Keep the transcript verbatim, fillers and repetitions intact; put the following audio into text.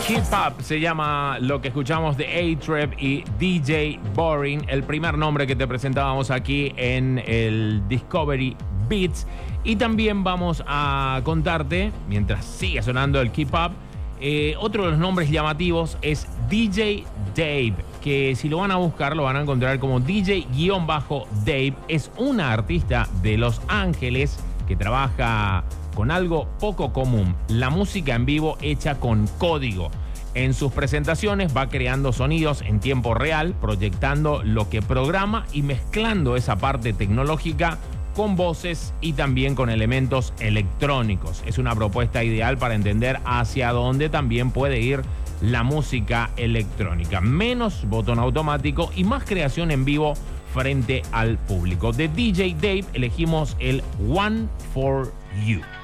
Hip Hop se llama lo que escuchamos de A-Trap y D J Boring, el primer nombre que te presentábamos aquí en el Discovery Beats. Y también vamos a contarte, mientras sigue sonando el Hip Hop, eh, otro de los nombres llamativos es D J Dave, que si lo van a buscar lo van a encontrar como D J-Dave. Es una artista de Los Ángeles que trabaja con algo poco común: la música en vivo hecha con código. En sus presentaciones va creando sonidos en tiempo real, proyectando lo que programa y mezclando esa parte tecnológica con voces y también con elementos electrónicos. Es una propuesta ideal para entender hacia dónde también puede ir la música electrónica. Menos botón automático y más creación en vivo frente al público. De D J Dave elegimos el One for You.